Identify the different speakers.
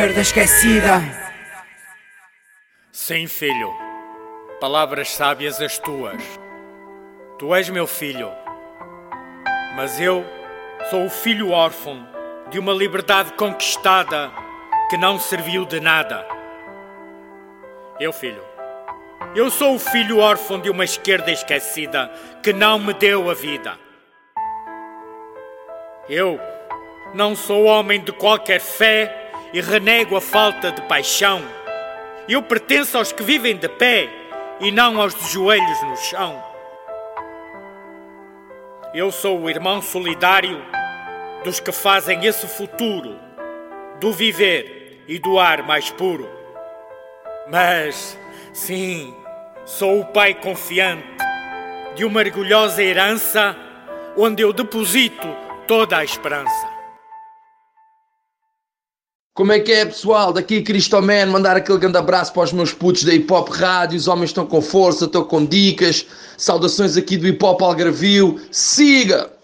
Speaker 1: Perda esquecida.
Speaker 2: Sim, filho, palavras sábias as tuas. Tu és meu filho, mas eu sou o filho órfão de uma liberdade conquistada que não serviu de nada. Eu sou o filho órfão de uma esquerda esquecida que não me deu a vida. Eu não sou homem de qualquer fé e renego a falta de paixão. Eu pertenço aos que vivem de pé e não aos de joelhos no chão. Eu sou o irmão solidário dos que fazem esse futuro do viver e do ar mais puro. Mas, sim, sou o pai confiante de uma orgulhosa herança onde eu deposito toda a esperança.
Speaker 3: Como é que é, pessoal? Daqui Cristoman, mandar aquele grande abraço para os meus putos da Hip Hop Rádio. Os homens estão com força, estão com dicas. Saudações aqui do Hip Hop Algarvio. Siga!